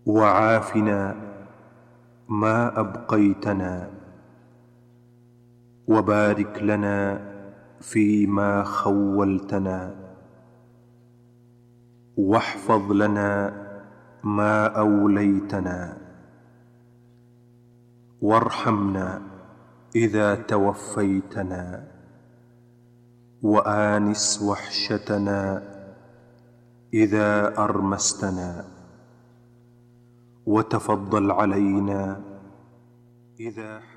وعافنا ما أبقيتنا، وبارك لنا فيما خولتنا، واحفظ لنا ما أوليتنا، وارحمنا إذا توفيتنا، وآنس وحشتنا إذا أرمستنا، وتفضل علينا إذا